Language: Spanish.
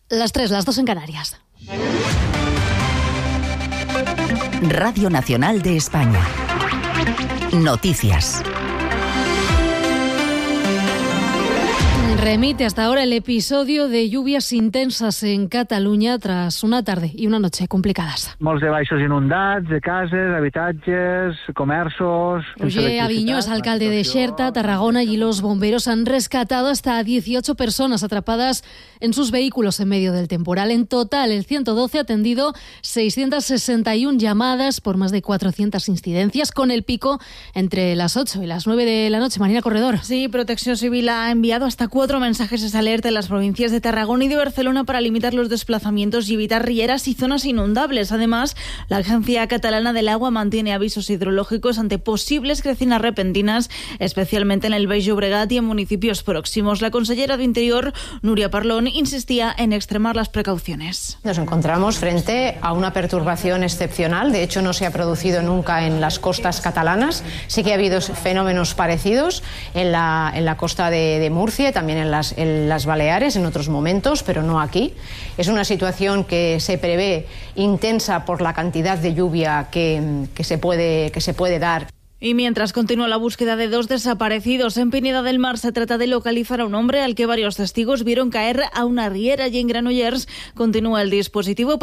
Las 3, las 2 en Canarias. Radio Nacional de España. Noticias. Remite hasta ahora el episodio de lluvias intensas en Cataluña tras una tarde y una noche complicadas. Molts de baixos inundats, de cases, habitatges, comerços... Roger Aviñó es alcalde de Xerta, Tarragona, y los bomberos han rescatado hasta a 18 personas atrapadas en sus vehículos en medio del temporal. En total, el 112 ha atendido 661 llamadas por más de 400 incidencias, con el pico entre las 8 y las 9 de la noche. Marina Corredor. Sí, Protección Civil ha enviado hasta 4 mensajes de alerta en las provincias de Tarragona y de Barcelona para limitar los desplazamientos y evitar rieras y zonas inundables. Además, la Agencia Catalana del Agua mantiene avisos hidrológicos ante posibles crecidas repentinas, especialmente en el Baix Llobregat y en municipios próximos. La consellera de Interior, Núria Parlon, insistía en extremar las precauciones. Nos encontramos frente a una perturbación excepcional. De hecho, no se ha producido nunca en las costas catalanas. Sí que ha habido fenómenos parecidos en la costa de Murcia, también en las Baleares en otros momentos, pero no aquí. Es una situación que se prevé intensa por la cantidad de lluvia que se puede dar. Y mientras continúa la búsqueda de 2 desaparecidos en Pineda del Mar, se trata de localizar a un hombre al que varios testigos vieron caer a una riera, y en Granollers continúa el dispositivo